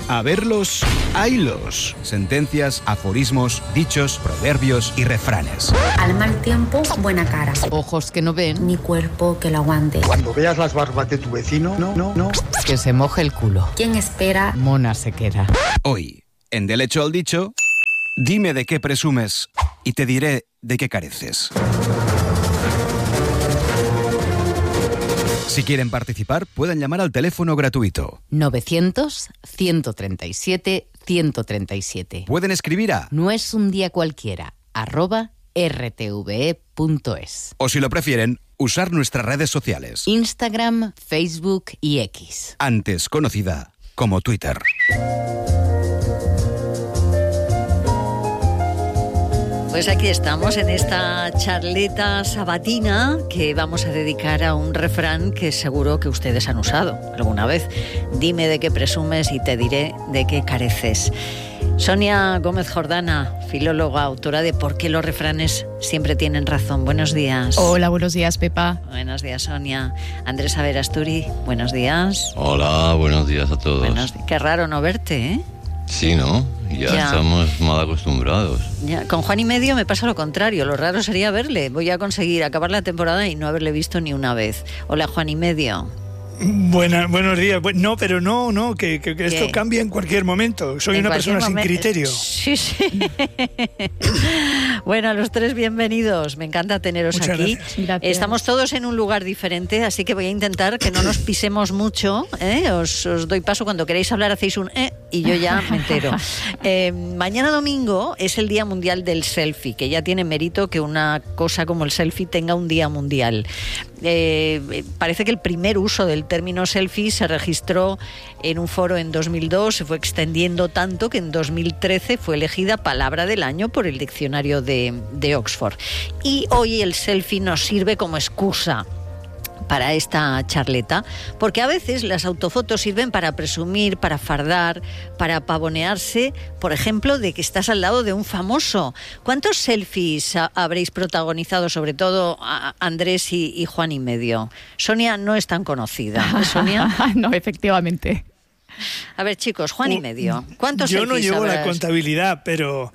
A verlos, haylos. Sentencias, aforismos, dichos, proverbios y refranes. Al mal tiempo, buena cara. Ojos que no ven, Ni cuerpo que lo aguante. Cuando veas las barbas de tu vecino, no. que se moje el culo. ¿Quién espera? Mona se queda. Hoy, en Del hecho al dicho, dime de qué presumes y te diré de qué careces. Si quieren participar, pueden llamar al teléfono gratuito. 900-137-137. Pueden escribir a No es un día cualquiera, @rtve.es. o si lo prefieren, usar nuestras redes sociales, Instagram, Facebook y X. antes conocida como Twitter. Pues aquí estamos en esta charleta sabatina que vamos a dedicar a un refrán que seguro que ustedes han usado alguna vez. Dime de qué presumes y te diré de qué careces. Sonia Gómez Jordana, filóloga, autora de ¿Por qué los refranes siempre tienen razón? Buenos días. Hola, buenos días, Pepa. Buenos días, Sonia. Andrés Averasturi, buenos días. Hola, buenos días a todos. Qué raro no verte, ¿eh? Sí, ¿no? Ya estamos mal acostumbrados. Ya, con Juan y Medio me pasa lo contrario. Lo raro sería verle. Voy a conseguir acabar la temporada y no haberle visto ni una vez. Hola, Juan y Medio. Buenos días. No, pero no, que esto cambia en cualquier momento. Soy una persona sin criterio. Sí. Bueno, a los tres bienvenidos. Me encanta teneros Muchas aquí. Gracias. Estamos todos en un lugar diferente, así que voy a intentar que no nos pisemos mucho. Os doy paso. Cuando queréis hablar hacéis un y yo ya me entero. Mañana domingo es el Día Mundial del Selfie, que ya tiene mérito que una cosa como el selfie tenga un día mundial. Parece que el primer uso del término selfie se registró en un foro en 2002, se fue extendiendo tanto que en 2013 fue elegida palabra del año por el diccionario de Oxford. Y hoy el selfie nos sirve como excusa para esta charleta, porque a veces las autofotos sirven para presumir, para fardar, para pavonearse, por ejemplo, de que estás al lado de un famoso. ¿Cuántos selfies habréis protagonizado, sobre todo Andrés y Juan y Medio? Sonia no es tan conocida, ¿eh, Sonia? No, efectivamente. A ver, chicos, Juan y Medio, ¿cuántos Yo selfies no llevo habrás? la contabilidad, pero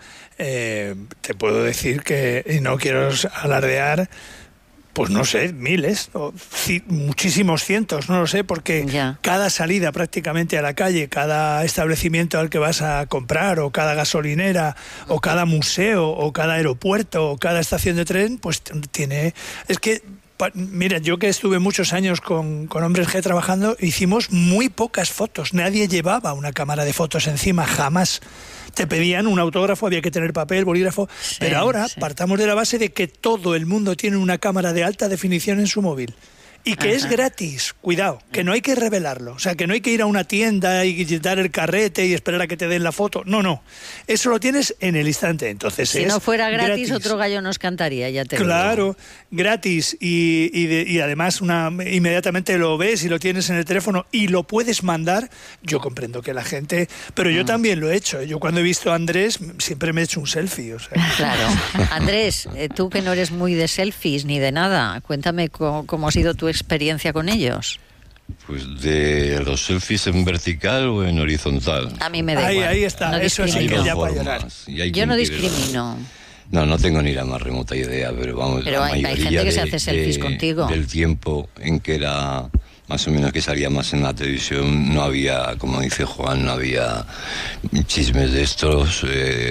te puedo decir que, y no quiero alardear, pues no sé, miles, o muchísimos cientos, no lo sé, porque cada salida prácticamente a la calle, cada establecimiento al que vas a comprar, o cada gasolinera, o cada museo, o cada aeropuerto, o cada estación de tren, pues tiene... Es que, mira, yo que estuve muchos años con Hombres G trabajando, hicimos muy pocas fotos. Nadie llevaba una cámara de fotos encima, jamás. Te pedían un autógrafo, había que tener papel, bolígrafo, pero ahora partamos de la base de que todo el mundo tiene una cámara de alta definición en su móvil. Y que es gratis, cuidado, que no hay que revelarlo, o sea, que no hay que ir a una tienda y dar el carrete y esperar a que te den la foto, no, eso lo tienes en el instante, entonces si no fuera gratis, otro gallo nos cantaría, ya te Claro, digo. Gratis, y además inmediatamente lo ves y lo tienes en el teléfono y lo puedes mandar. Yo comprendo que la gente, pero yo también lo he hecho, yo cuando he visto a Andrés siempre me he hecho un selfie, o sea. Claro. Andrés, tú que no eres muy de selfies ni de nada, cuéntame cómo ha sido tu experiencia con ellos. Pues de los selfies en vertical o en horizontal. A mí me da igual. Ahí está, no eso sí que ya para llorar. Yo no discrimino. No tengo ni la más remota idea, pero vamos, pero la hay mayoría gente que se hace selfies contigo. Del tiempo en que era más o menos que salía más en la televisión, no había, como dice Juan, no había chismes de estos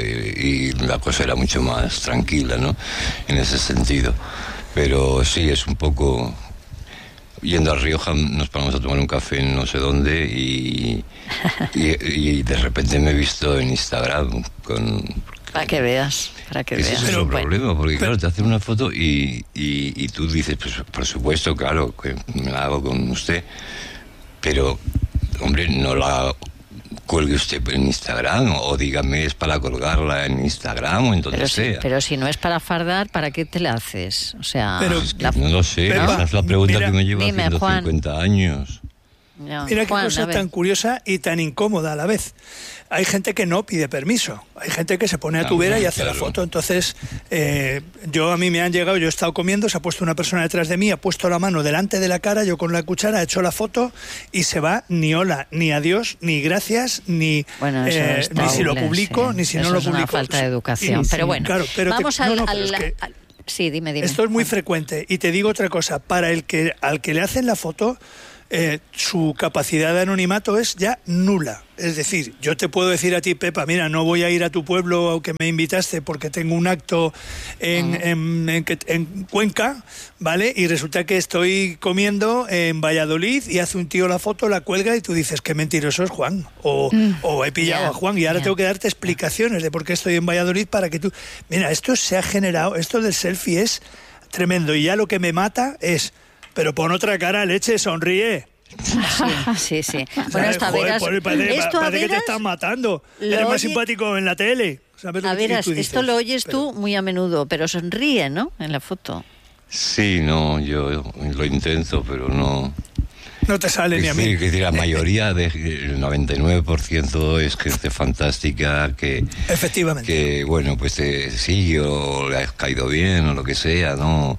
y la cosa era mucho más tranquila, ¿no? En ese sentido. Pero sí, es un poco... Yendo a Rioja nos paramos a tomar un café en no sé dónde y de repente me he visto en Instagram con... Para que veas. Ese es el problema, porque claro, te hacen una foto y tú dices, pues por supuesto, claro, que me la hago con usted, pero, hombre, no la cuelgue usted en Instagram, o dígame, es para colgarla en Instagram o en donde sea. Pero si no es para fardar, ¿para qué te la haces? O sea... No lo sé, esa es la pregunta que me lleva dime, 150 Juan. años. Ya. Mira qué Juan, cosa a ver. tan curiosa y tan incómoda a la vez. Hay gente que no pide permiso, hay gente que se pone a tu vera y hace la foto. Entonces, a mí me han llegado, yo he estado comiendo, se ha puesto una persona detrás de mí, ha puesto la mano delante de la cara, yo con la cuchara he hecho la foto y se va ni hola, ni adiós, ni gracias, ni, Bueno, eso es ni si lo terrible, publico, sí. ni si Eso no lo es una publico. falta de educación, pero bueno. Claro, pero vamos Sí, dime. Esto es muy frecuente. Y te digo otra cosa, al que le hacen la foto, su capacidad de anonimato es ya nula. Es decir, yo te puedo decir a ti, Pepa, mira, no voy a ir a tu pueblo que me invitaste porque tengo un acto en Cuenca, ¿vale? Y resulta que estoy comiendo en Valladolid y hace un tío la foto, la cuelga y tú dices, qué mentiroso es Juan. O he pillado a Juan y ahora tengo que darte explicaciones de por qué estoy en Valladolid para que tú... Mira, esto se ha generado, esto del selfie es tremendo y ya lo que me mata es, pero pon otra cara, leche, sonríe. Sí. Bueno, esta Veras... Parece que te están matando. Eres más simpático en la tele. A Veras, esto lo oyes tú muy a menudo, pero sonríe, ¿no? En la foto. Sí, no, yo lo intento, pero no... No te sale ni a mí. La mayoría, el 99% es gente fantástica que... Efectivamente. Que, bueno, pues sí, o le has caído bien o lo que sea, ¿no?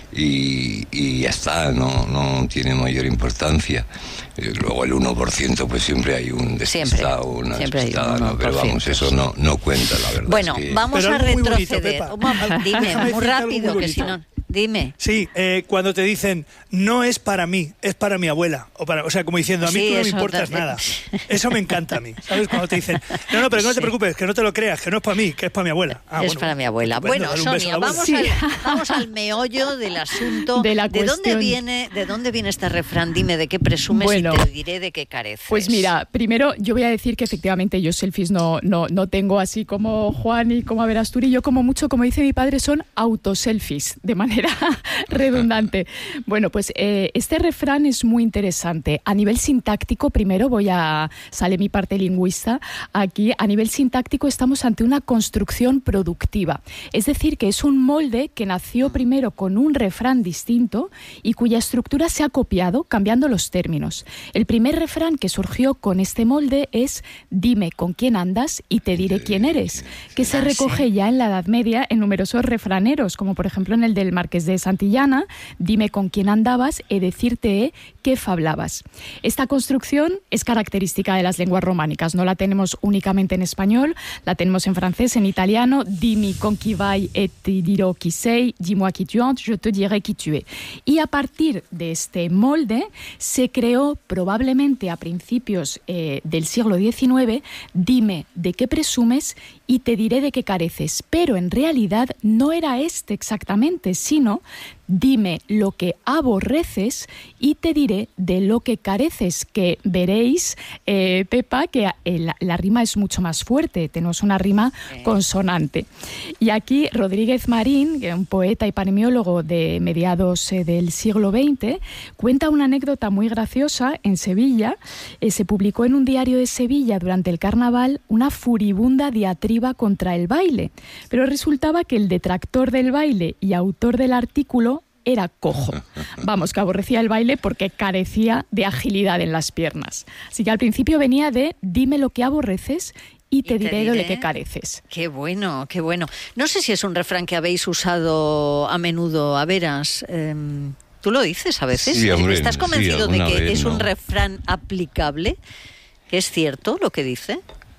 Y ya está, no tiene mayor importancia. Luego el 1% pues siempre hay un despistado, una despistada, ¿no? Pero vamos, eso no cuenta, la verdad. Bueno, es que... vamos a retroceder. Dime, muy muy rápido, que si no... Dime. Sí, cuando te dicen, no es para mí, es para mi abuela. O sea, como diciendo, a mí tú no me importas nada. Eso me encanta a mí. ¿Sabes? Cuando te dicen, no, pero no te preocupes, que no te lo creas, que no es para mí, que es para mi abuela. Es para mi abuela. Bueno, Sonia, vamos al meollo del asunto. De la ¿De dónde viene este refrán? Dime de qué presumes y te diré de qué careces. Pues mira, primero yo voy a decir que efectivamente yo selfies no tengo así como Juan y como Verasturi. Yo como mucho, como dice mi padre, son autoselfies, de manera redundante. Bueno, pues este refrán es muy interesante. A nivel sintáctico, primero sale mi parte lingüista. Aquí, a nivel sintáctico, estamos ante una construcción productiva. Es decir, que es un molde que nació primero con un refrán distinto y cuya estructura se ha copiado, cambiando los términos. El primer refrán que surgió con este molde es «Dime con quién andas y te diré quién eres», que se recoge ya en la Edad Media en numerosos refraneros, como por ejemplo en el del Marqués de Santillana, «Dime con quién andabas e decirte qué fablabas». Esta construcción es característica de las lenguas románicas, no la tenemos únicamente en español, la tenemos en francés, en italiano, «Dimi con qui vai et te dirò qui sei, dis-moi qui tu es, je te dirai qui tu es». Y a partir de este molde se creó probablemente a principios del siglo XIX, «Dime de qué presumes y te diré de qué careces». Pero en realidad no era este exactamente, sino «Dime lo que aborreces y te diré de lo que careces», que veréis, Pepa, que la rima es mucho más fuerte, tenemos una rima consonante. Y aquí Rodríguez Marín, que es un poeta y paremiólogo de mediados del siglo XX, cuenta una anécdota muy graciosa. En Sevilla se publicó en un diario de Sevilla durante el carnaval una furibunda diatriba contra el baile, pero resultaba que el detractor del baile y autor del artículo era cojo. Vamos, que aborrecía el baile porque carecía de agilidad en las piernas. Así que al principio venía de «Dime lo que aborreces y te diré de lo que careces». Qué bueno, qué bueno. No sé si es un refrán que habéis usado a menudo, a Veras. ¿Tú lo dices a veces? Sí, hombre, ¿Estás convencido de que vez, es un refrán aplicable? ¿Que es cierto lo que dice?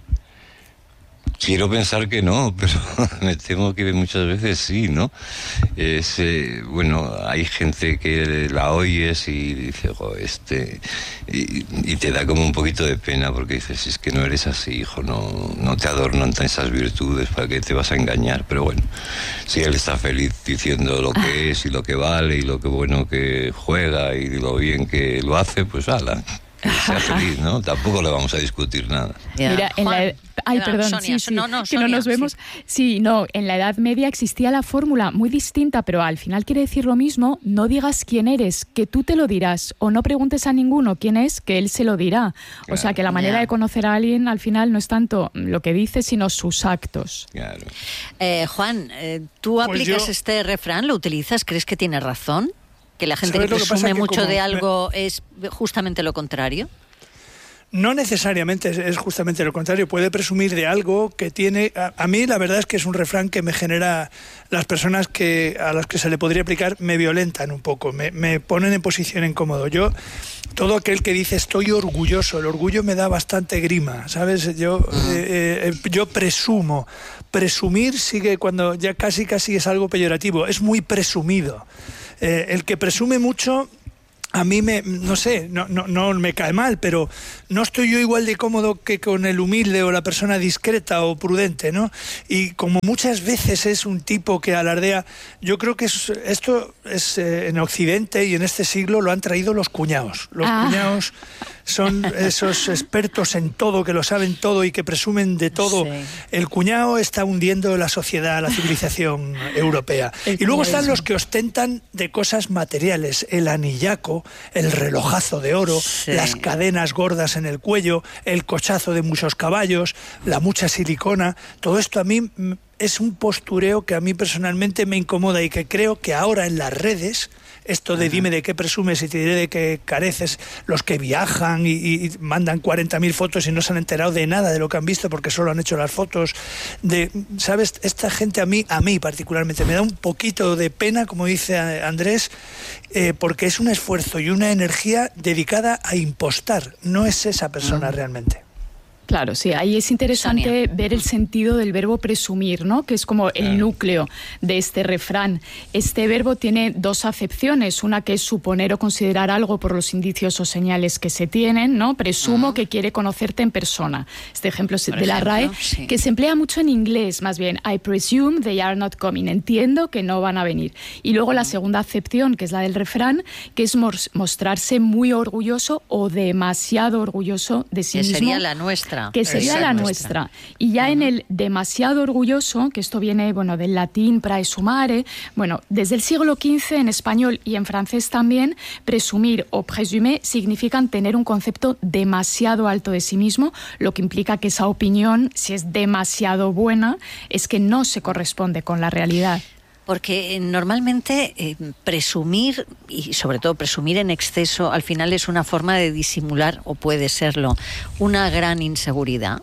Quiero pensar que no, pero me temo que muchas veces sí, ¿no? Bueno, hay gente que la oyes y dice, y te da como un poquito de pena porque dices, es que no eres así, hijo, no te adornan esas virtudes, ¿para qué te vas a engañar? Pero bueno, si él está feliz diciendo lo que es y lo que vale y lo que bueno que juega y lo bien que lo hace, pues ala. Que sea feliz, ¿no? Tampoco le vamos a discutir nada. Mira, perdón, Sonia, sí, no, que Sonia, no nos vemos. Sí, no, en la Edad Media existía la fórmula muy distinta, pero al final quiere decir lo mismo: no digas quién eres, que tú te lo dirás, o no preguntes a ninguno quién es, que él se lo dirá. Claro. O sea, que la manera de conocer a alguien al final no es tanto lo que dice, sino sus actos. Claro. Juan, ¿tú aplicas este refrán? ¿Lo utilizas? ¿Crees que tiene razón? Que la gente que presume mucho de algo es justamente lo contrario. No necesariamente es justamente lo contrario. Puede presumir de algo que tiene... A mí la verdad es que es un refrán que me genera... Las personas a las que se le podría aplicar me violentan un poco, me ponen en posición incómodo. Todo aquel que dice estoy orgulloso, el orgullo me da bastante grima, ¿sabes? Yo presumo. Presumir sigue cuando ya casi es algo peyorativo. Es muy presumido. El que presume mucho... A mí no me cae mal, pero no estoy yo igual de cómodo que con el humilde o la persona discreta o prudente, ¿no? Y como muchas veces es un tipo que alardea, yo creo que esto es en Occidente y en este siglo lo han traído los cuñados. Los cuñados son esos expertos en todo, que lo saben todo y que presumen de todo. Sí. El cuñado está hundiendo la sociedad, la civilización europea. Y luego están los que ostentan de cosas materiales, el anillaco, el relojazo de oro, las cadenas gordas en el cuello, el cochazo de muchos caballos, la mucha silicona. Todo esto a mí es un postureo que a mí personalmente me incomoda y que creo que ahora en las redes, esto de dime de qué presumes y te diré de qué careces, los que viajan y mandan 40.000 fotos y no se han enterado de nada de lo que han visto porque solo han hecho las fotos, ¿sabes? Esta gente a mí particularmente me da un poquito de pena, como dice Andrés, porque es un esfuerzo y una energía dedicada a impostar, no es esa persona realmente. Claro, sí, ahí es interesante ver el sentido del verbo presumir, ¿no? Que es como el núcleo de este refrán. Este verbo tiene dos acepciones, una que es suponer o considerar algo por los indicios o señales que se tienen, ¿no? Presumo que quiere conocerte en persona. Este ejemplo es de la RAE, que se emplea mucho en inglés, más bien. I presume they are not coming. Entiendo que no van a venir. Y luego la segunda acepción, que es la del refrán, que es mostrarse muy orgulloso o demasiado orgulloso de sí mismo. Que sería la nuestra. Que sería la nuestra. Y ya en el demasiado orgulloso, que esto viene del latín praesumare, desde el siglo XV en español y en francés también, presumir o présumer significan tener un concepto demasiado alto de sí mismo, lo que implica que esa opinión, si es demasiado buena, es que no se corresponde con la realidad. Porque normalmente presumir, y sobre todo presumir en exceso, al final es una forma de disimular, o puede serlo, una gran inseguridad.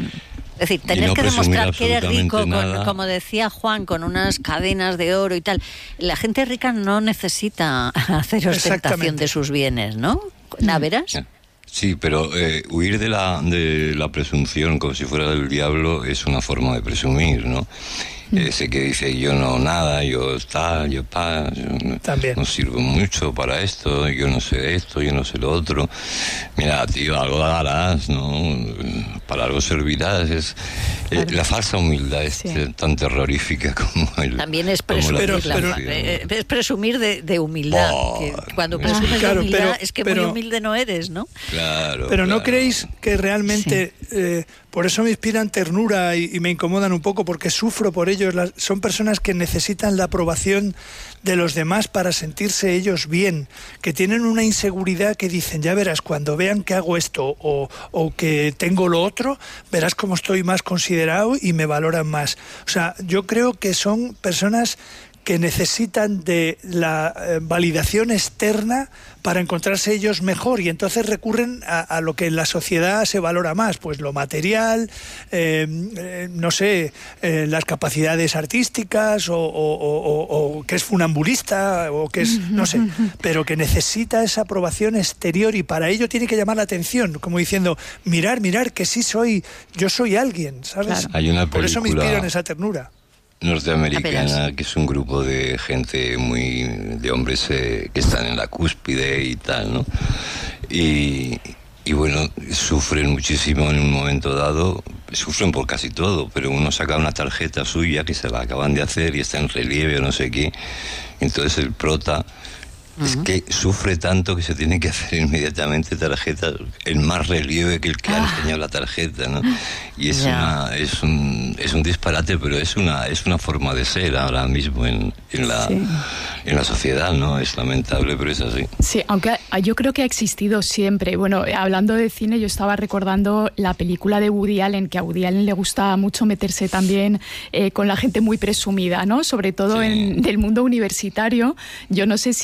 Es decir, tener que demostrar que eres rico, como decía Juan, con unas cadenas de oro y tal. La gente rica no necesita hacer ostentación de sus bienes, ¿no? ¿Naveras? Sí, pero huir de la presunción como si fuera del diablo es una forma de presumir, ¿no? Ese que dice yo no nada, yo no sirvo mucho para esto, yo no sé esto, yo no sé lo otro. Mira, tío, algo darás, ¿no? Para algo servirás. La falsa humildad es tan terrorífica como también es presumir, es presumir de humildad. Que cuando presumes de humildad es que muy humilde no eres, ¿no? Claro. Pero ¿no creéis que realmente... por eso me inspiran ternura y me incomodan un poco, porque sufro por ellos. Son personas que necesitan la aprobación de los demás para sentirse ellos bien, que tienen una inseguridad que dicen, ya verás, cuando vean que hago esto o que tengo lo otro, verás cómo estoy más considerado y me valoran más. O sea, yo creo que son personas que necesitan de la validación externa para encontrarse ellos mejor, y entonces recurren a lo que en la sociedad se valora más, pues lo material, las capacidades artísticas o que es funambulista o que es, no sé, pero que necesita esa aprobación exterior, y para ello tiene que llamar la atención, como diciendo, mirar, que sí yo soy alguien, ¿sabes? Claro. Hay una película, por eso me inspiro en esa ternura. Norteamericana, que es un grupo de gente de hombres que están en la cúspide y tal, ¿no? Y bueno, sufren muchísimo en un momento dado, sufren por casi todo, pero uno saca una tarjeta suya que se la acaban de hacer y está en relieve o no sé qué, entonces el prota es que sufre tanto que se tiene que hacer inmediatamente tarjeta en más relieve que el que ha enseñado la tarjeta, ¿no? Y es un disparate, pero es una forma de ser ahora mismo en la sociedad, ¿no? Es lamentable, pero es así. Sí, aunque yo creo que ha existido siempre. Bueno, hablando de cine, yo estaba recordando la película de Woody Allen, que a Woody Allen le gustaba mucho meterse también con la gente muy presumida, ¿no? Sobre todo del mundo universitario. Yo no sé si recordáis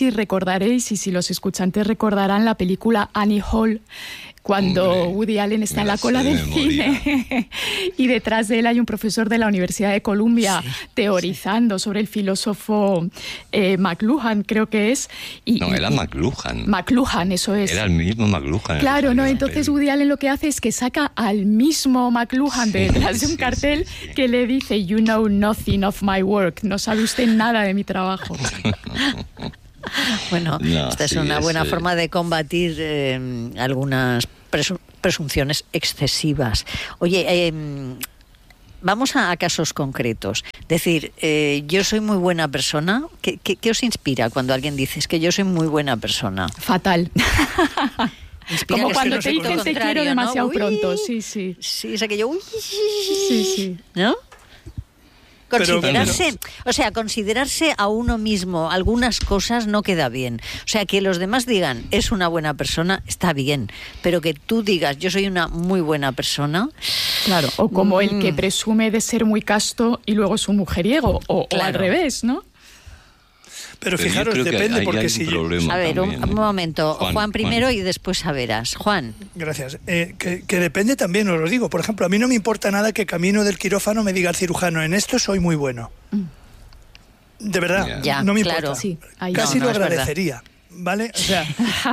recordaréis, y si los escuchantes recordarán la película Annie Hall, cuando Woody Allen está en la cola del cine y detrás de él hay un profesor de la Universidad de Columbia teorizando sobre el filósofo McLuhan, creo que es. Era McLuhan. McLuhan, eso es. Era el mismo McLuhan. Claro, ¿no? Entonces Woody Allen lo que hace es que saca al mismo McLuhan detrás de un cartel que le dice "You know nothing of my work", no sabe usted nada de mi trabajo. Bueno, esta es una buena forma de combatir algunas presunciones excesivas. Oye, vamos a casos concretos. Decir, yo soy muy buena persona. ¿Qué os inspira cuando alguien dice es que yo soy muy buena persona? Fatal. Inspira como que cuando no te dicen te quiero demasiado pronto. Sí. Sí, es aquello. Sí. ¿No? Considerarse a uno mismo algunas cosas no queda bien. O sea, que los demás digan es una buena persona, está bien, pero que tú digas yo soy una muy buena persona. Claro, o como el que presume de ser muy casto y luego es un mujeriego, o al revés, ¿no? Pero fijaros, depende, porque si yo... A ver, un momento. Juan primero y después Saberas. Juan. Gracias. Que depende también, os lo digo. Por ejemplo, a mí no me importa nada que camino del quirófano me diga el cirujano, en esto soy muy bueno. De verdad, no me importa. Sí, casi lo agradecería, ¿vale? O sea...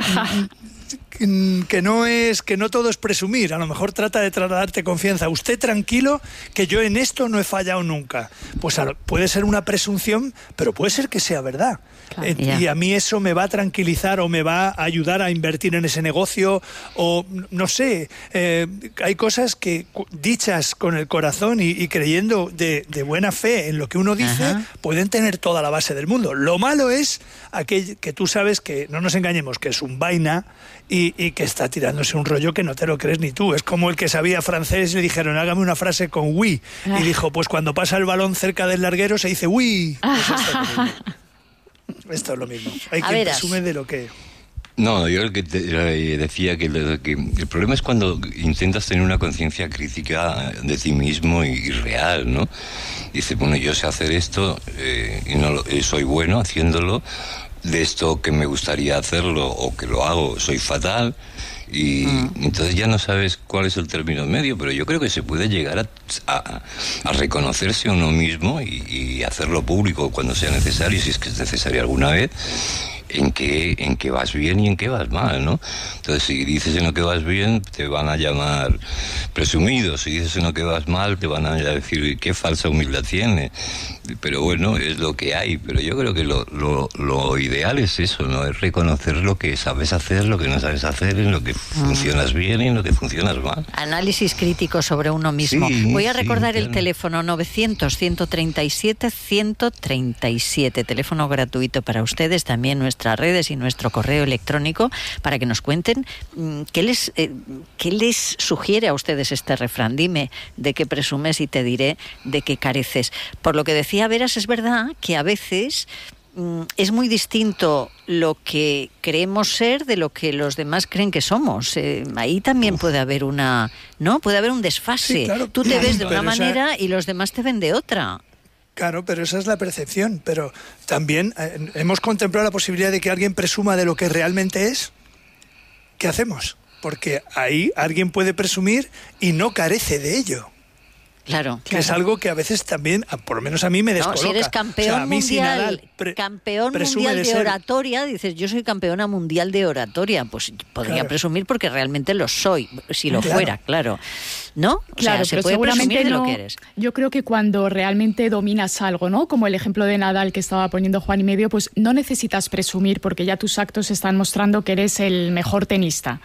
que no todo es presumir, a lo mejor trata de trasladarte confianza. Usted tranquilo, que yo en esto no he fallado nunca. Pues puede ser una presunción, pero puede ser que sea verdad. Claro, y a mí eso me va a tranquilizar o me va a ayudar a invertir en ese negocio, o no sé, hay cosas que dichas con el corazón y creyendo de buena fe en lo que uno dice, pueden tener toda la base del mundo. Lo malo es aquel que tú sabes que, no nos engañemos, que es un vaina y que está tirándose un rollo que no te lo crees ni tú. Es como el que sabía francés y le dijeron hágame una frase con oui, y dijo pues cuando pasa el balón cerca del larguero se dice oui. Esto es lo mismo. Hay quien presume de lo que... No, yo decía que el problema es cuando intentas tener una conciencia crítica de ti mismo y real, ¿no? Dice, bueno, yo sé hacer esto y no soy bueno haciéndolo, de esto que me gustaría hacerlo o que lo hago soy fatal, y entonces ya no sabes cuál es el término medio, pero yo creo que se puede llegar a reconocerse a uno mismo y hacerlo público cuando sea necesario, si es que es necesario alguna vez, en qué vas bien y en qué vas mal, ¿no? Entonces, si dices en lo que vas bien, te van a llamar presumido. Si dices en lo que vas mal, te van a decir qué falsa humildad tiene. Pero bueno, es lo que hay. Pero yo creo que lo ideal es eso, ¿no? Es reconocer lo que sabes hacer, lo que no sabes hacer, en lo que funcionas bien y en lo que funcionas mal. Análisis crítico sobre uno mismo. Voy a recordar el teléfono 900-137-137, teléfono gratuito para ustedes, también nuestras redes y nuestro correo electrónico, para que nos cuenten qué les sugiere a ustedes este refrán. Dime de qué presumes y te diré de qué careces. Por lo que decía Veras, es verdad que a veces es muy distinto lo que creemos ser de lo que los demás creen que somos. Ahí también puede haber puede haber un desfase. Sí, claro. Tú te ves de una manera y los demás te ven de otra. Claro, pero esa es la percepción. Pero también hemos contemplado la posibilidad de que alguien presuma de lo que realmente es. ¿Qué hacemos? Porque ahí alguien puede presumir y no carece de ello. Claro. Que es algo que a veces también, por lo menos a mí me descoloca. Si eres campeón mundial, mundial de oratoria, dices, yo soy campeona mundial de oratoria, pues podría presumir porque realmente lo soy, si lo fuera, claro. ¿No? Claro, o sea, se puede presumir de lo que eres. Yo creo que cuando realmente dominas algo, ¿no? Como el ejemplo de Nadal que estaba poniendo Juan y medio, pues no necesitas presumir porque ya tus actos están mostrando que eres el mejor tenista.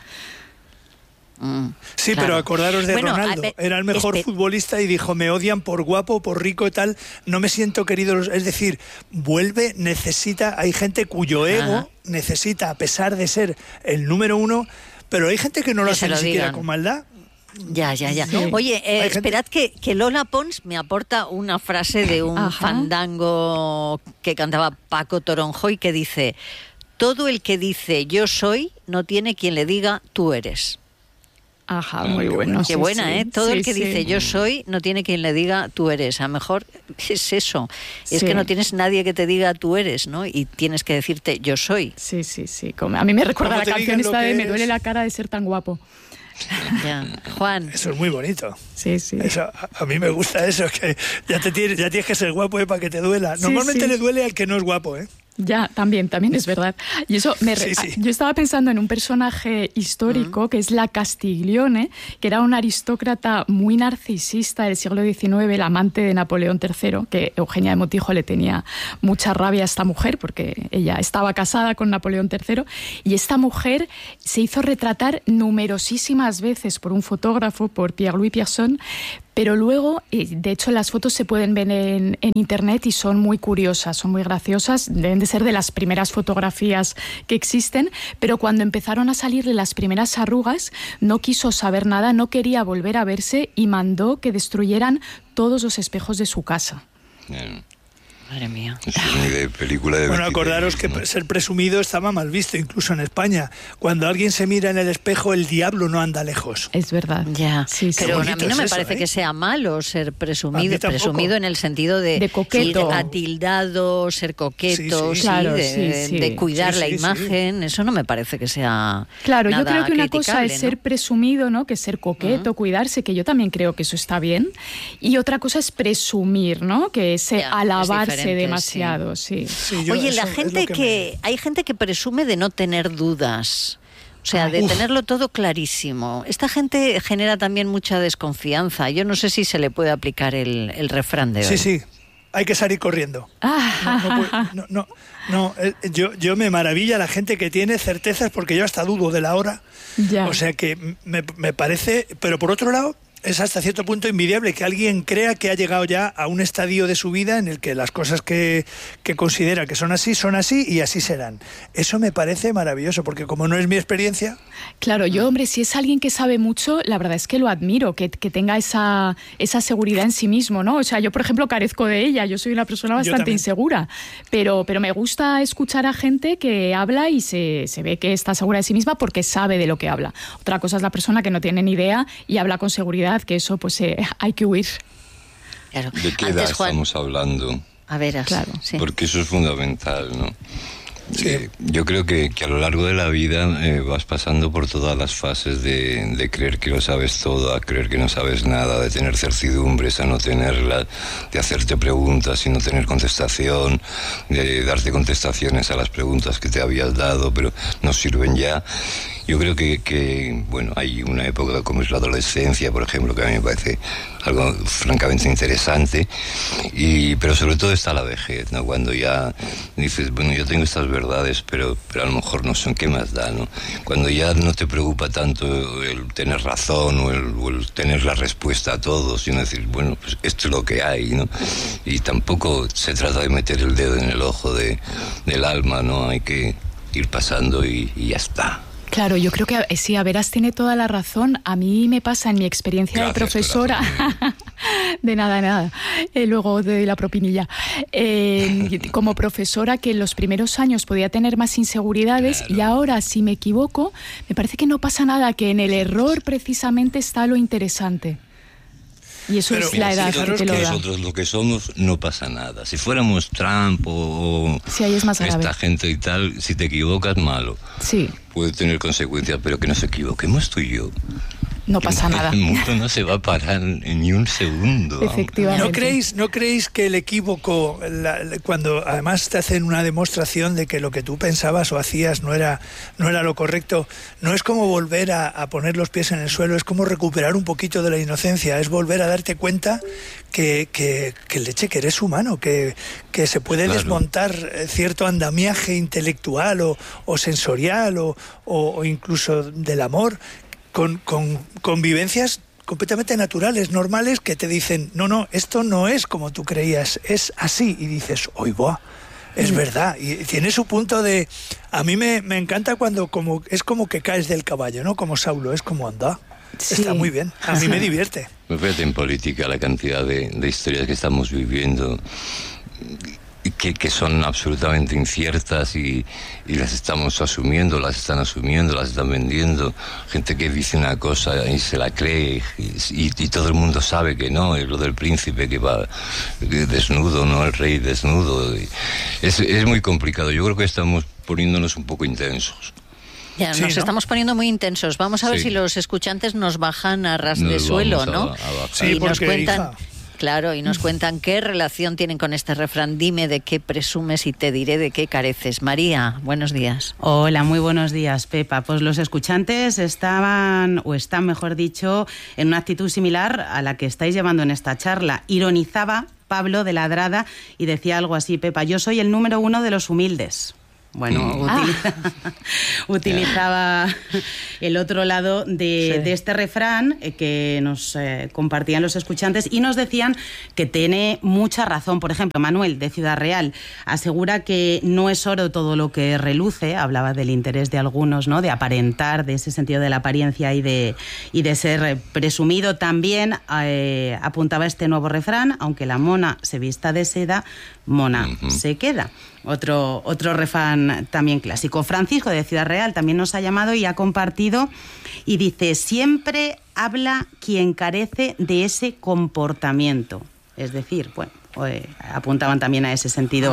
Sí, claro. Pero acordaros de Ronaldo, era el mejor futbolista y dijo, me odian por guapo, por rico y tal, no me siento querido. Es decir, hay gente cuyo ego necesita, a pesar de ser el número uno, pero hay gente que no lo hace ni siquiera con maldad. Ya. Sí. Oye, esperad que Lola Pons me aporta una frase de un fandango que cantaba Paco Toronjo y que dice, todo el que dice yo soy no tiene quien le diga tú eres. Ajá, muy bueno. Qué buena, ¿eh? Todo el que sí. dice yo soy, no tiene quien le diga tú eres. A lo mejor es eso. Es Sí. que no tienes nadie que te diga tú eres, ¿no? Y tienes que decirte yo soy. Sí. A mí me recuerda Como la te canción digan lo esta de que Me duele eres. la cara de ser tan guapo. Ya. Juan. Eso es muy bonito. Sí. Eso, a mí me gusta eso, que ya tienes que ser guapo para que te duela. Sí, Normalmente sí. le duele al que no es guapo, ¿eh? Ya, también es verdad. Y eso Sí. Yo estaba pensando en un personaje histórico que es la Castiglione, que era una aristócrata muy narcisista del siglo XIX, la amante de Napoleón III, que Eugenia de Montijo le tenía mucha rabia a esta mujer porque ella estaba casada con Napoleón III, y esta mujer se hizo retratar numerosísimas veces por un fotógrafo, por Pierre-Louis Pierson, pero luego, de hecho, las fotos se pueden ver en internet y son muy curiosas, son muy graciosas, deben de ser de las primeras fotografías que existen, pero cuando empezaron a salirle las primeras arrugas, no quiso saber nada, no quería volver a verse y mandó que destruyeran todos los espejos de su casa. Madre mía. Es muy de película de Bueno, 23, acordaros que ¿no? ser presumido estaba mal visto, incluso en España. Cuando alguien se mira en el espejo, el diablo no anda lejos. Es verdad. Ya, Sí, sí. pero bonito a mí no es me eso, parece ¿eh? que sea malo ser A presumido, mí tampoco. presumido en el sentido de coqueto. ir atildado, ser coqueto, Sí, sí. Claro, de, sí. de cuidar Sí, la sí, imagen. Eso no me parece que sea Claro, yo nada creo que una cosa criticable, es ser ¿no? presumido, ¿no? Que es ser coqueto, cuidarse, que yo también creo que eso está bien. Y otra cosa es presumir, ¿no? Que es Ya, es alabarse diferente, demasiado, sí. Sí, yo Oye, eso la es gente lo hay gente que presume de no tener dudas. O sea, de tenerlo todo clarísimo. Esta gente genera también mucha desconfianza. Yo no sé si se le puede aplicar el refrán de hoy. Sí, hay que salir corriendo. Yo me maravilla la gente que tiene certezas porque yo hasta dudo de la hora. Ya. O sea que me parece, pero por otro lado, es hasta cierto punto envidiable que alguien crea que ha llegado ya a un estadio de su vida en el que las cosas que considera que son así y así serán. Eso me parece maravilloso, porque como no es mi experiencia... Claro, yo, hombre, si es alguien que sabe mucho, la verdad es que lo admiro, que tenga esa seguridad en sí mismo, ¿no? O sea, yo, por ejemplo, carezco de ella, yo soy una persona bastante insegura, pero me gusta escuchar a gente que habla y se ve que está segura de sí misma porque sabe de lo que habla. Otra cosa es la persona que no tiene ni idea y habla con seguridad, que eso pues hay que huir. Claro. ¿De qué Antes, edad Juan, estamos hablando? a ver, Claro. sí. Porque eso es fundamental, ¿no? Sí. Yo creo que a lo largo de la vida vas pasando por todas las fases de creer que lo sabes todo, a creer que no sabes nada, de tener certidumbres a no tenerlas, de hacerte preguntas y no tener contestación, de darte contestaciones a las preguntas que te habías dado, pero no sirven ya. Yo creo que bueno, hay una época como es la adolescencia, por ejemplo, que a mí me parece algo francamente interesante, pero sobre todo está la vejez, ¿no? Cuando ya dices, bueno, yo tengo estas verdades, pero a lo mejor no son, ¿qué más da, no? Cuando ya no te preocupa tanto el tener razón o el tener la respuesta a todo, sino decir, bueno, pues esto es lo que hay, ¿no? Y tampoco se trata de meter el dedo en el ojo del alma, ¿no? Hay que ir pasando y ya está. Claro, yo creo que sí, Averas tiene toda la razón. A mí me pasa en mi experiencia de profesora. De nada. Luego doy la propinilla. Como profesora, que en los primeros años podía tener más inseguridades, y ahora, si me equivoco, me parece que no pasa nada, que en el error precisamente está lo interesante. Y eso es la edad que te lo da. Nosotros lo que somos no pasa nada. Si fuéramos Trump o sí, ahí es más grave. Esta gente y tal, si te equivocas, malo. Sí. Puede tener consecuencias, pero que nos equivoquemos tú y yo. No pasa nada. El mundo no se va a parar en ni un segundo. Efectivamente. ¿No creéis que el equívoco, cuando además te hacen una demostración de que lo que tú pensabas o hacías no era lo correcto, no es como volver a poner los pies en el suelo, es como recuperar un poquito de la inocencia, es volver a darte cuenta que leche, que eres humano, que se puede desmontar cierto andamiaje intelectual o sensorial o incluso del amor, con vivencias completamente naturales, normales, que te dicen, no, esto no es como tú creías, es así. Y dices, ¡oy, boa! Es verdad. Y tiene su punto de... A mí me encanta cuando es como que caes del caballo, ¿no? Como Saulo, es como anda. Sí. Está muy bien. A mí me divierte. Fíjate en política la cantidad de historias que estamos viviendo. que son absolutamente inciertas y las estamos asumiendo, las están vendiendo. Gente que dice una cosa y se la cree y todo el mundo sabe que no, es lo del príncipe que va desnudo, no el rey desnudo. Es muy complicado. Yo creo que estamos poniéndonos un poco intensos. Ya, nos estamos poniendo muy intensos. Vamos a ver si los escuchantes nos bajan a ras de suelo, ¿no? Sí, y nos cuentan... Claro, y nos cuentan qué relación tienen con este refrán. Dime de qué presumes y te diré de qué careces. María, buenos días. Hola, muy buenos días, Pepa. Pues los escuchantes están, mejor dicho, en una actitud similar a la que estáis llevando en esta charla. Ironizaba Pablo de Ladrada y decía algo así: Pepa, yo soy el número 1 de los humildes. Bueno, utilizaba el otro lado de este refrán que nos compartían los escuchantes y nos decían que tiene mucha razón. Por ejemplo, Manuel, de Ciudad Real, asegura que no es oro todo lo que reluce. Hablaba del interés de algunos, ¿no?, de aparentar, de ese sentido de la apariencia y de ser presumido. También apuntaba este nuevo refrán: aunque la mona se vista de seda, mona se queda. Otro refrán también clásico. Francisco, de Ciudad Real, también nos ha llamado y ha compartido y dice: siempre habla quien carece de ese comportamiento. Es decir, bueno, apuntaban también a ese sentido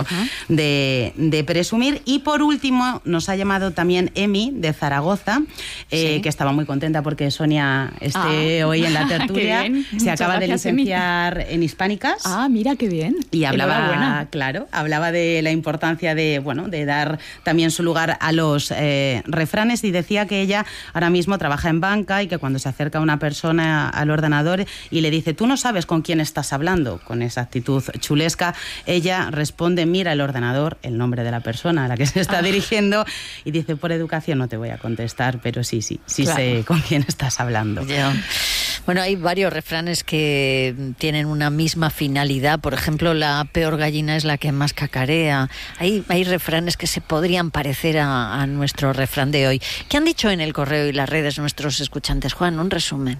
de presumir. Y por último nos ha llamado también Emi, de Zaragoza, que estaba muy contenta porque Sonia esté hoy en la tertulia. Se acaba de licenciar en Hispánicas. Mira qué bien. Y hablaba de la importancia de dar también su lugar a los refranes, y decía que ella ahora mismo trabaja en banca y que cuando se acerca una persona al ordenador y le dice: tú no sabes con quién estás hablando, con esa actitud chulesca, ella responde: mira el ordenador, el nombre de la persona a la que se está dirigiendo, y dice: por educación no te voy a contestar, pero sí sé con quién estás hablando. Bueno, hay varios refranes que tienen una misma finalidad. Por ejemplo, la peor gallina es la que más cacarea. Hay refranes que se podrían parecer a nuestro refrán de hoy. ¿Qué han dicho en el correo y las redes nuestros escuchantes? Juan, un resumen.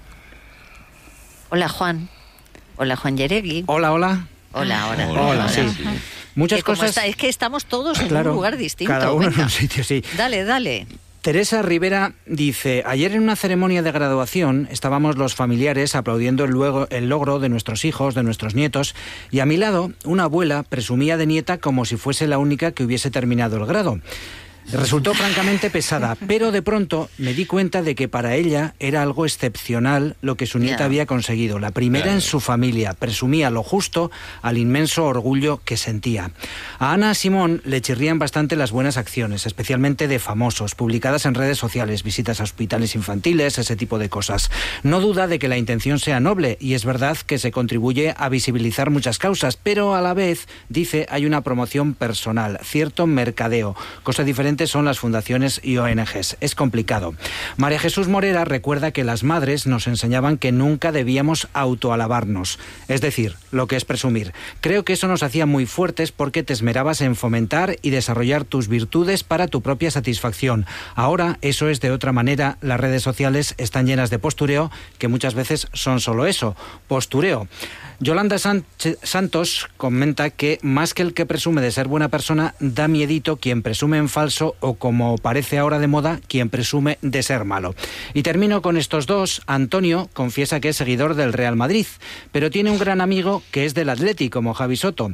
Hola, Juan. Hola, Juan Yeregui. Hola. Hola, sí. Muchas cosas. Es que estamos todos en un lugar distinto. Cada uno en un sitio, sí. Dale. Teresa Rivera dice: ayer en una ceremonia de graduación estábamos los familiares aplaudiendo el logro de nuestros hijos, de nuestros nietos, y a mi lado una abuela presumía de nieta como si fuese la única que hubiese terminado el grado. Resultó francamente pesada, pero de pronto me di cuenta de que para ella era algo excepcional lo que su nieta había conseguido. La primera en su familia. Presumía lo justo al inmenso orgullo que sentía. A Ana Simón le chirrían bastante las buenas acciones, especialmente de famosos, publicadas en redes sociales, visitas a hospitales infantiles, ese tipo de cosas. No duda de que la intención sea noble, y es verdad que se contribuye a visibilizar muchas causas, pero a la vez, dice, hay una promoción personal, cierto mercadeo, cosa diferente son las fundaciones y ONGs. Es complicado. María Jesús Morera recuerda que las madres nos enseñaban que nunca debíamos autoalabarnos, es decir, lo que es presumir. Creo que eso nos hacía muy fuertes porque te esmerabas en fomentar y desarrollar tus virtudes para tu propia satisfacción. Ahora eso es de otra manera. Las redes sociales están llenas de postureo, que muchas veces son solo eso, postureo. Yolanda Santos comenta que más que el que presume de ser buena persona, da miedito quien presume en falso, o como parece ahora de moda, quien presume de ser malo. Y termino con estos dos. Antonio confiesa que es seguidor del Real Madrid, pero tiene un gran amigo que es del Atleti, como Javi Soto.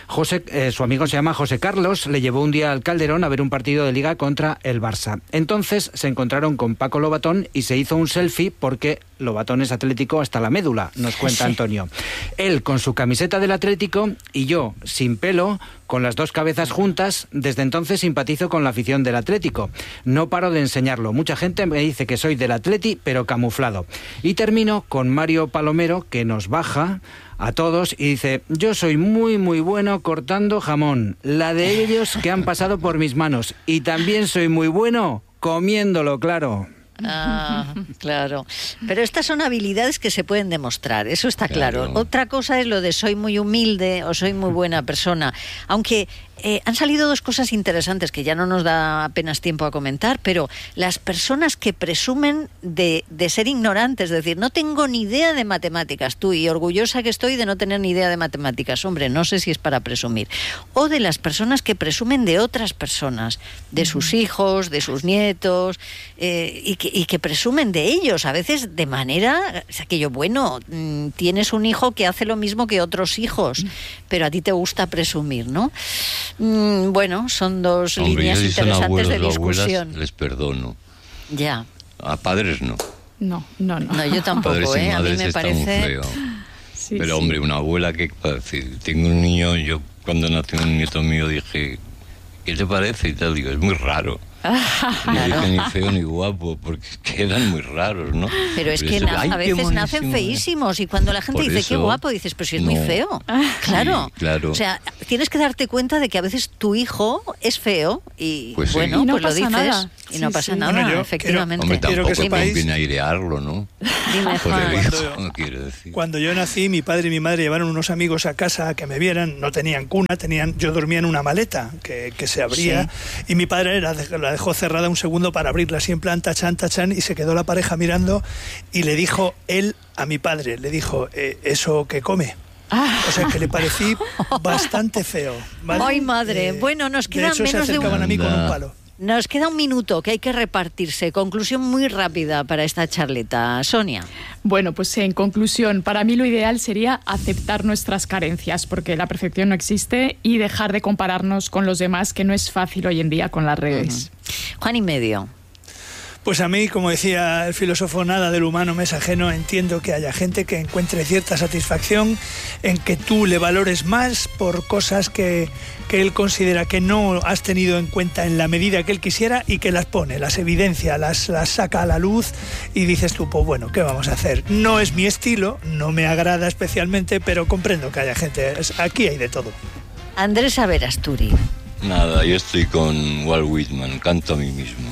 Su amigo se llama José Carlos, le llevó un día al Calderón a ver un partido de Liga contra el Barça. Entonces se encontraron con Paco Lobatón y se hizo un selfie porque Lobatón es atlético hasta la médula, nos cuenta Antonio. Él con su camiseta del Atlético y yo, sin pelo, con las dos cabezas juntas. Desde entonces simpatizo con la afición del Atlético. No paro de enseñarlo. Mucha gente me dice que soy del Atleti, pero camuflado. Y termino con Mario Palomero, que nos baja a todos y dice: yo soy muy muy bueno cortando jamón, la de ellos que han pasado por mis manos, y también soy muy bueno comiéndolo, claro. Claro. Pero estas son habilidades que se pueden demostrar, eso está claro. Otra cosa es lo de soy muy humilde o soy muy buena persona. Aunque han salido dos cosas interesantes que ya no nos da apenas tiempo a comentar, pero las personas que presumen de ser ignorantes, es decir, no tengo ni idea de matemáticas, tú, y orgullosa que estoy de no tener ni idea de matemáticas, hombre, no sé si es para presumir. O de las personas que presumen de otras personas, de sus hijos, de sus nietos, y que presumen de ellos, a veces de manera, o sea, que yo, bueno, tienes un hijo que hace lo mismo que otros hijos, pero a ti te gusta presumir, ¿no? Bueno, son dos líneas interesantes de discusión. Les perdono. Ya. A padres no. No, yo tampoco, a mí me parece... Sí, pero hombre, una abuela que... Tengo un niño, yo cuando nació un nieto mío dije, ¿qué te parece? Y tal, digo, es muy raro. No dije ni feo ni guapo, porque quedan muy raros, ¿no? Pero es que a veces nacen feísimos, y cuando la gente dice qué guapo, dices, pero si es muy feo. Claro. Sí, claro. O sea, tienes que darte cuenta de que a veces tu hijo es feo y pues bueno, y no pues lo pasa dices nada. Y no pasa nada, bueno, efectivamente. Hombre, tampoco que sepáis... conviene airearlo, ¿no? Dime, Juan. Quiero decir. Cuando yo nací, mi padre y mi madre llevaron unos amigos a casa a que me vieran. No tenían cuna, yo dormía en una maleta que se abría, y mi padre la dejó cerrada un segundo para abrirla, así en plan tachán, y se quedó la pareja mirando, y le dijo él a mi padre, le dijo, ¿eso qué come? O sea, que le parecí bastante feo, ¿vale? ¡Ay, madre! Bueno, nos quedan de hecho, menos se acercaban a mí con un palo. Nos queda un minuto que hay que repartirse. Conclusión muy rápida para esta charleta. Sonia. Bueno, pues en conclusión, para mí lo ideal sería aceptar nuestras carencias, porque la perfección no existe, y dejar de compararnos con los demás, que no es fácil hoy en día con las redes. Juan y medio. Pues a mí, como decía el filósofo, nada del humano me es ajeno. Entiendo que haya gente que encuentre cierta satisfacción en que tú le valores más por cosas que él considera que no has tenido en cuenta en la medida que él quisiera, y que las pone, las evidencia, las saca a la luz, y dices tú, pues bueno, ¿qué vamos a hacer? No es mi estilo, no me agrada especialmente, pero comprendo que haya gente, aquí hay de todo. Andrés Averasturi. Nada, yo estoy con Walt Whitman, canto a mí mismo.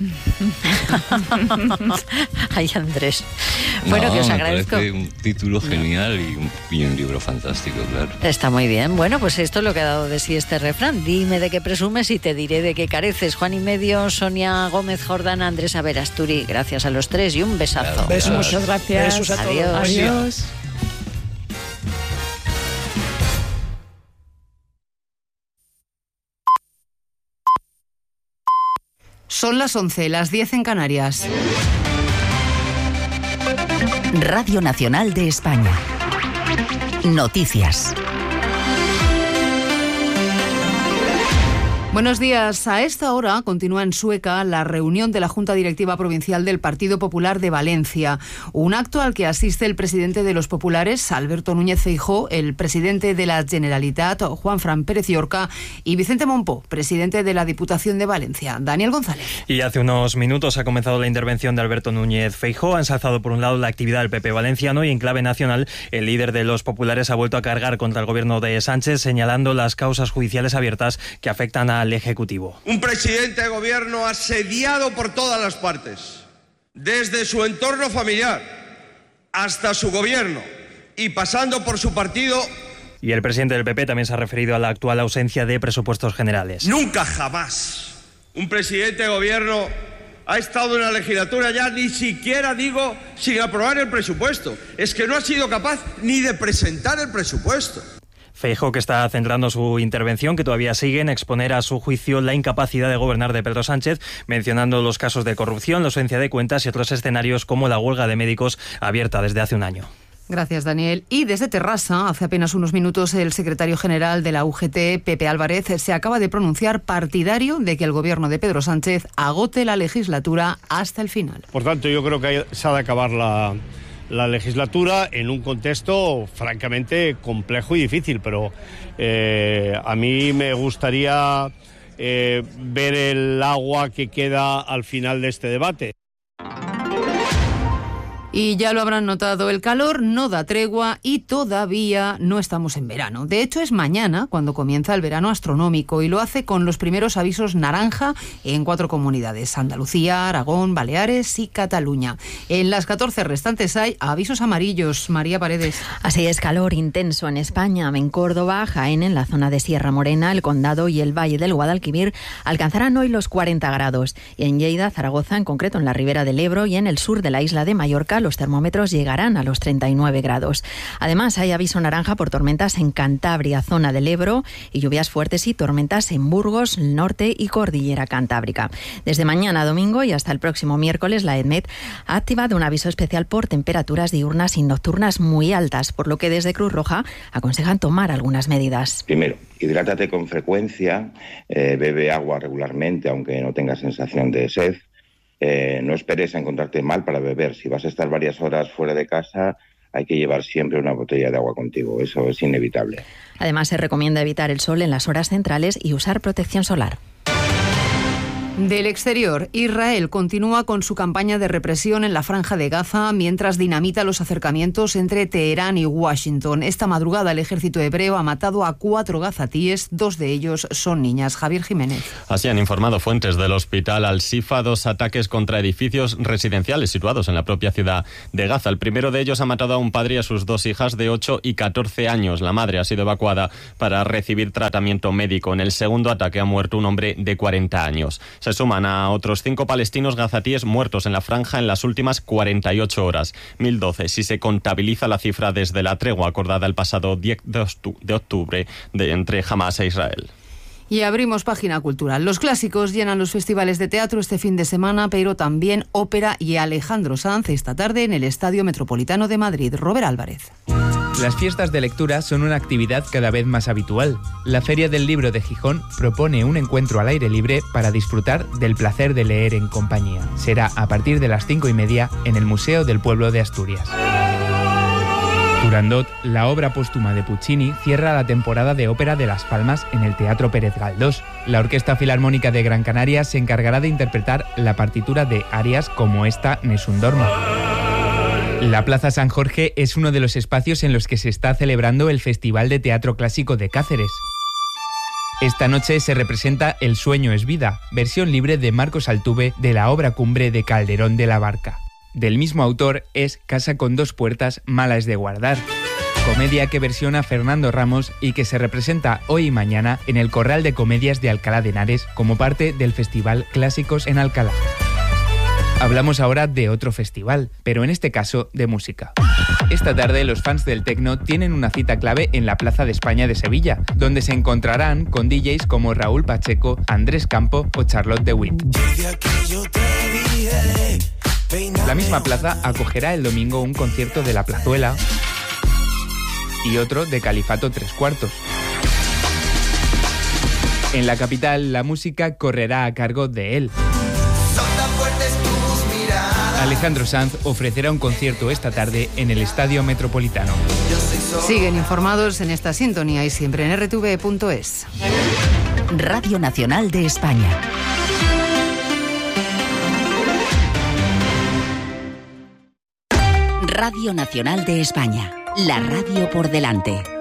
Ay, Andrés. Bueno, que os agradezco. Me parece un título genial y un libro fantástico, claro. Está muy bien. Bueno, pues esto es lo que ha dado de sí este refrán. Dime de qué presumes y te diré de qué careces. Juan y medio, Sonia Gómez Jordana, Andrés Averasturi. Gracias a los tres y un besazo. Claro, besos. Muchas gracias. Besos a todos. Adiós. Adiós. Son las 11, las 10 en Canarias. Radio Nacional de España. Noticias. Buenos días. A esta hora continúa en Sueca la reunión de la Junta Directiva Provincial del Partido Popular de Valencia. Un acto al que asiste el presidente de los populares, Alberto Núñez Feijóo, el presidente de la Generalitat, Juanfran Pérez Llorca, y Vicente Mompó, presidente de la Diputación de Valencia. Daniel González. Y hace unos minutos ha comenzado la intervención de Alberto Núñez Feijóo. Ha ensalzado por un lado la actividad del PP valenciano, y en clave nacional el líder de los populares ha vuelto a cargar contra el gobierno de Sánchez, señalando las causas judiciales abiertas que afectan al Ejecutivo. Un presidente de gobierno asediado por todas las partes, desde su entorno familiar hasta su gobierno y pasando por su partido. Y el presidente del PP también se ha referido a la actual ausencia de presupuestos generales. Nunca jamás un presidente de gobierno ha estado en la legislatura, ya ni siquiera digo sin aprobar el presupuesto. Es que no ha sido capaz ni de presentar el presupuesto. Feijóo, que está centrando su intervención, que todavía sigue, en exponer a su juicio la incapacidad de gobernar de Pedro Sánchez, mencionando los casos de corrupción, la ausencia de cuentas y otros escenarios como la huelga de médicos abierta desde hace un año. Gracias, Daniel. Y desde Terrassa, hace apenas unos minutos, el secretario general de la UGT, Pepe Álvarez, se acaba de pronunciar partidario de que el gobierno de Pedro Sánchez agote la legislatura hasta el final. Por tanto, yo creo que se ha de acabar la legislatura en un contexto francamente complejo y difícil, pero a mí me gustaría ver el agua que queda al final de este debate. Y ya lo habrán notado, el calor no da tregua y todavía no estamos en verano. De hecho, es mañana cuando comienza el verano astronómico y lo hace con los primeros avisos naranja en 4 comunidades: Andalucía, Aragón, Baleares y Cataluña. En las 14 restantes hay avisos amarillos. María Paredes. Así es, calor intenso en España. En Córdoba, Jaén, en la zona de Sierra Morena, el Condado y el Valle del Guadalquivir alcanzarán hoy los 40 grados. Y en Lleida, Zaragoza, en concreto en la Ribera del Ebro y en el sur de la isla de Mallorca, los termómetros llegarán a los 39 grados. Además, hay aviso naranja por tormentas en Cantabria, zona del Ebro, y lluvias fuertes y tormentas en Burgos, norte y cordillera cantábrica. Desde mañana domingo y hasta el próximo miércoles, la EDMET ha activado un aviso especial por temperaturas diurnas y nocturnas muy altas, por lo que desde Cruz Roja aconsejan tomar algunas medidas. Primero, hidrátate con frecuencia, bebe agua regularmente, aunque no tengas sensación de sed. No esperes a encontrarte mal para beber. Si vas a estar varias horas fuera de casa, hay que llevar siempre una botella de agua contigo. Eso es inevitable. Además, se recomienda evitar el sol en las horas centrales y usar protección solar. Del exterior, Israel continúa con su campaña de represión en la Franja de Gaza mientras dinamita los acercamientos entre Teherán y Washington. Esta madrugada el ejército hebreo ha matado a 4 gazatíes, 2 de ellos son niñas. Javier Jiménez. Así han informado fuentes del hospital Al-Shifa, 2 ataques contra edificios residenciales situados en la propia ciudad de Gaza. El primero de ellos ha matado a un padre y a sus 2 hijas de 8 y 14 años. La madre ha sido evacuada para recibir tratamiento médico. En el segundo ataque ha muerto un hombre de 40 años. Se suman a otros 5 palestinos gazatíes muertos en la franja en las últimas 48 horas. 1.012 si se contabiliza la cifra desde la tregua acordada el pasado 10 de octubre entre Hamas e Israel. Y abrimos página cultural. Los clásicos llenan los festivales de teatro este fin de semana, pero también ópera y Alejandro Sanz esta tarde en el Estadio Metropolitano de Madrid. Robert Álvarez. Las fiestas de lectura son una actividad cada vez más habitual. La Feria del Libro de Gijón propone un encuentro al aire libre para disfrutar del placer de leer en compañía. Será a partir de las 5:30 en el Museo del Pueblo de Asturias. Turandot, la obra póstuma de Puccini, cierra la temporada de ópera de Las Palmas en el Teatro Pérez Galdós. La Orquesta Filarmónica de Gran Canaria se encargará de interpretar la partitura de arias como esta Nessun Dorma. La Plaza San Jorge es uno de los espacios en los que se está celebrando el Festival de Teatro Clásico de Cáceres. Esta noche se representa El sueño es vida, versión libre de Marcos Altuve de la obra cumbre de Calderón de la Barca. Del mismo autor es Casa con 2 puertas, mala es de guardar, comedia que versiona Fernando Ramos y que se representa hoy y mañana en el Corral de Comedias de Alcalá de Henares como parte del Festival Clásicos en Alcalá. Hablamos ahora de otro festival, pero en este caso de música. Esta tarde los fans del techno tienen una cita clave en la Plaza de España de Sevilla, donde se encontrarán con DJs como Raúl Pacheco, Andrés Campo o Charlotte de Witt. La misma plaza acogerá el domingo un concierto de La Plazuela y otro de Califato 3/4. En la capital, la música correrá a cargo de él. Alejandro Sanz ofrecerá un concierto esta tarde en el Estadio Metropolitano. Siguen informados en esta sintonía y siempre en rtv.es. Radio Nacional de España. Radio Nacional de España. La radio por delante.